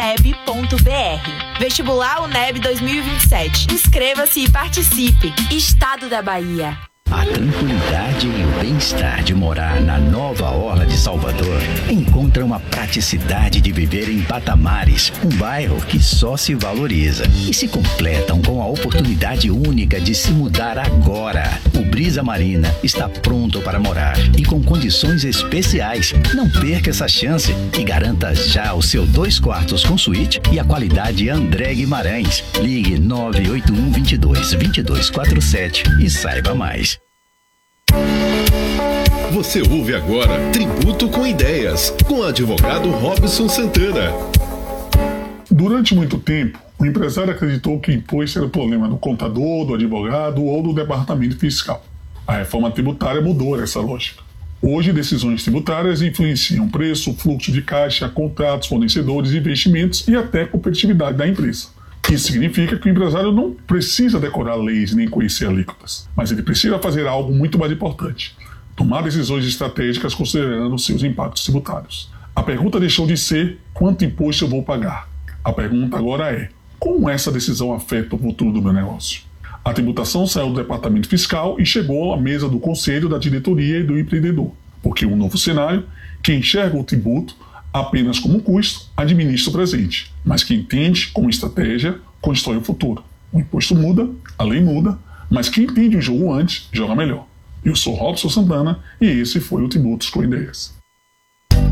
Vestibular UNEB 2027. Inscreva-se e participe. Estado da Bahia. A tranquilidade e o bem-estar de morar na nova Orla de Salvador encontra uma praticidade de viver em Patamares, um bairro que só se valoriza, e se completam com a oportunidade única de se mudar agora. O Brisa Marina está pronto para morar e com condições especiais. Não perca essa chance e garanta já o seu 2 quartos com suíte e a qualidade André Guimarães. Ligue 981 2247 e saiba mais. Você ouve agora Tributo com Ideias, com o advogado Robson Santana. Durante muito tempo, o empresário acreditou que o imposto era o problema do contador, do advogado ou do departamento fiscal. A reforma tributária mudou essa lógica. Hoje, decisões tributárias influenciam preço, fluxo de caixa, contratos, fornecedores, investimentos e até a competitividade da empresa. Isso significa que o empresário não precisa decorar leis nem conhecer alíquotas, mas ele precisa fazer algo muito mais importante: tomar decisões estratégicas considerando seus impactos tributários. A pergunta deixou de ser quanto imposto eu vou pagar. A pergunta agora é: como essa decisão afeta o futuro do meu negócio? A tributação saiu do departamento fiscal e chegou à mesa do conselho, da diretoria e do empreendedor, porque um novo cenário, quem enxerga o tributo apenas como um custo, administra o presente, mas quem entende como estratégia, constrói o futuro. O imposto muda, a lei muda, mas quem entende o jogo antes, joga melhor. Eu sou Robson Santana e esse foi o Tributos com Ideias.